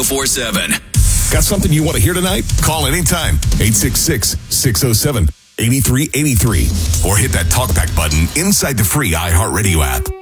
1047. Got something you want to hear tonight? Call anytime. 866-607-8383. Or hit that talkback button inside the free iHeartRadio app.